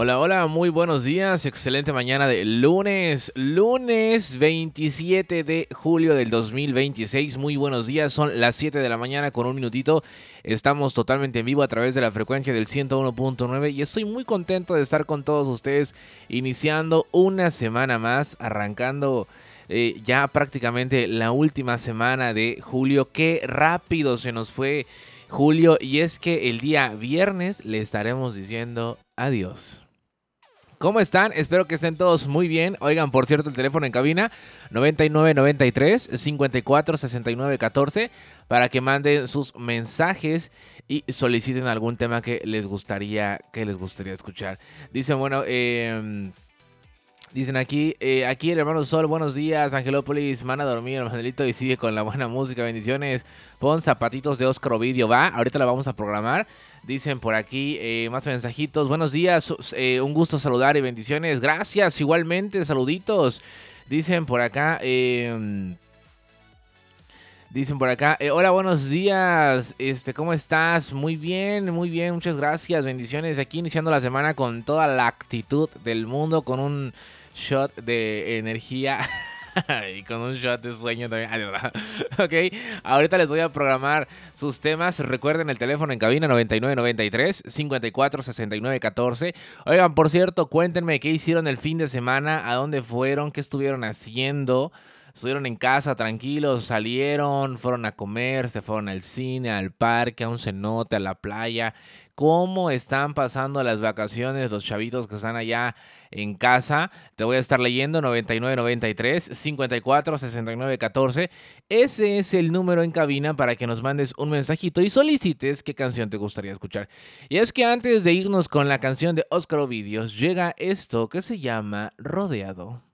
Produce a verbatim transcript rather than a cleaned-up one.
Hola, hola, muy buenos días, excelente mañana de lunes, lunes veintisiete de julio del dos mil veintiséis, muy buenos días, son las siete de la mañana con un minutito, estamos totalmente en vivo a través de la frecuencia del ciento uno punto nueve y estoy muy contento de estar con todos ustedes iniciando una semana más, arrancando eh, ya prácticamente la última semana de julio, qué rápido se nos fue julio y es que el día viernes le estaremos diciendo adiós. ¿Cómo están? Espero que estén todos muy bien. Oigan, por cierto, el teléfono en cabina noventa y nueve noventa y tres cincuenta y cuatro sesenta y nueve catorce para que manden sus mensajes y soliciten algún tema que les gustaría que les gustaría escuchar. Dicen, bueno, eh, dicen aquí, eh, aquí el hermano Sol, buenos días, Angelópolis, manda a dormir, hermanelito, y sigue con la buena música, bendiciones. Pon zapatitos de Oscar Ovidio, va, ahorita la vamos a programar. Dicen por aquí eh, más mensajitos. Buenos días, eh, un gusto saludar y bendiciones. Gracias, igualmente, saluditos. Dicen por acá, eh, dicen por acá, eh, hola, buenos días. Este, ¿cómo estás? Muy bien, muy bien, muchas gracias, bendiciones. Aquí iniciando la semana con toda la actitud del mundo, con un shot de energía. Y con un shot de sueño también. Ok, ahorita les voy a programar sus temas. Recuerden el teléfono en cabina noventa y nueve noventa y tres cincuenta y cuatro sesenta y nueve catorce. Oigan, por cierto, cuéntenme qué hicieron el fin de semana, a dónde fueron, qué estuvieron haciendo. Estuvieron en casa tranquilos, salieron, fueron a comer, se fueron al cine, al parque, a un cenote, a la playa. ¿Cómo están pasando las vacaciones los chavitos que están allá en casa? Te voy a estar leyendo noventa y nueve noventa y tres cincuenta y cuatro sesenta y nueve catorce. Ese es el número en cabina para que nos mandes un mensajito y solicites qué canción te gustaría escuchar. Y es que antes de irnos con la canción de Oscar Ovidio, llega esto que se llama Rodeado.